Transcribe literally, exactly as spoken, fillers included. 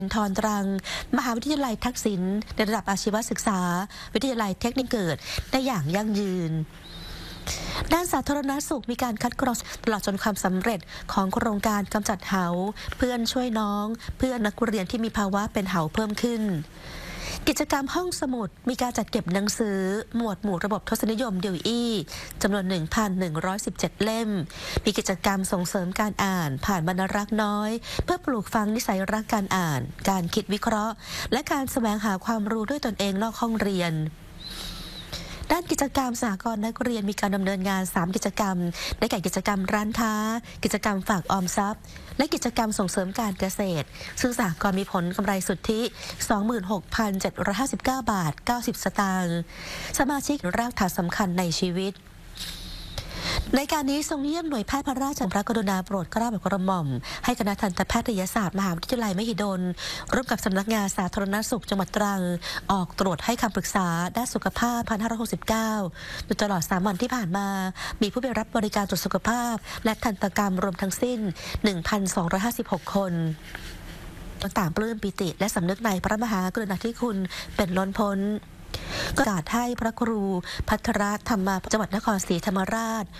ทรตรังมหาวิทยาลัยทักษิณในระดับอาชีวศึกษาวิทยาลัยเทคนิคเกิดได้อย่างยั่งยืนด้านสาธารณสุขมีการคัดกรองตลอดจนความสำเร็จของโครงการกำจัดเหาเพื่อนช่วยน้องเพื่อนนักเรียนที่มีภาวะเป็นเหาเพิ่มขึ้นกิจกรรมห้องสมุดมีการจัดเก็บหนังสือหมวดหมู่ระบบทศนิยมดิวอี้จำนวน หนึ่งพันหนึ่งร้อยสิบเจ็ด เล่มมีกิจกรรมส่งเสริมการอ่านผ่านบรรณารักษ์น้อยเพื่อปลูกฝังนิสัยรักการอ่านการคิดวิเคราะห์และการแสวงหาความรู้ด้วยตนเองนอกห้องเรียนด้านกิจกรรมสหกรณ์นักเรียนมีการดำเนินงานสามกิจกรรมได้แก่กิจกรรมร้านค้ากิจกรรมฝากออมทรัพย์และกิจกรรมส่งเสริมการเกษตรซึ่งสหกรณ์มีผลกำไรสุทธิ สองหมื่นหกพันเจ็ดร้อยห้าสิบเก้า บาท เก้าสิบ สตางค์สมาชิกรากฐานสำคัญในชีวิตในการนี้ทรงเยี่ยมหน่วยแพทย์พระราชพระกรุณาโปรดเกล้าโปรดกระหม่อมให้คณะทันตแพทยศาสตร์มหาวิทยาลัยมหิดลร่วมกับสำนักงานสาธารณสุขจังหวัดตรังออกตรวจให้คำปรึกษาด้านสุขภาพหนึ่งพันห้าร้อยหกสิบเก้าโดยตลอดสามวันที่ผ่านมามีผู้ไปรับบริการตรวจสุขภาพและทันตกรรมรวมทั้งสิ้น หนึ่งพันสองร้อยห้าสิบหก คนต่างปลื้มปิติและสำนึกในพระมหากรุณาธิคุณเป็นล้นพ้นก็กาสให้พระครูภัทรธรรมจังหวัดนครศรีธรรมราช